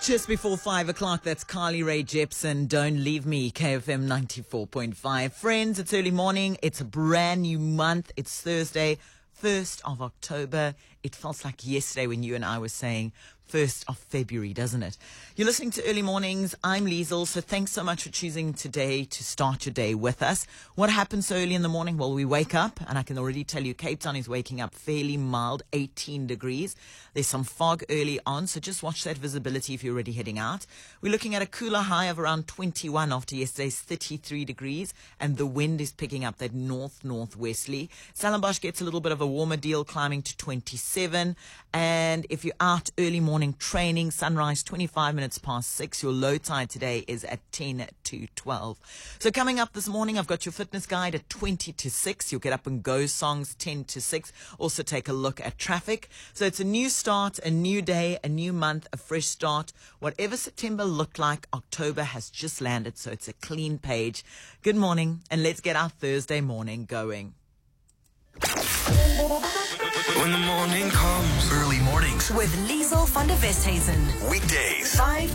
Just before 5 o'clock, that's Carly Rae Jepsen, Don't Leave Me, KFM 94.5. Friends, it's early morning. It's a brand new month. It's Thursday, 1st of October. It felt like yesterday when you and I were saying 1st of February, doesn't it? You're listening to Early Mornings. I'm Liesl, so thanks so much for choosing today to start your day with us. What happens so early in the morning? Well, we wake up, and I can already tell you Cape Town is waking up fairly mild, 18 degrees. There's some fog early on, so just watch that visibility if you're already heading out. We're looking at a cooler high of around 21 after yesterday's 33 degrees, and the wind is picking up that northwesterly. Stellenbosch gets a little bit of a warmer deal, climbing to 27. And if you're out early morning training, sunrise 25 minutes past 6. Your low tide today is at 10 to 12. So coming up this morning, I've got your fitness guide at 20 to 6. You'll get up and go songs 10 to 6. Also take a look at traffic. So it's a new start, a new day, a new month, a fresh start. Whatever September looked like, October has just landed. So it's a clean page. Good morning, and let's get our Thursday morning going. When the morning comes, Early mornings. With Liesl van der Westhuizen. Weekdays. 5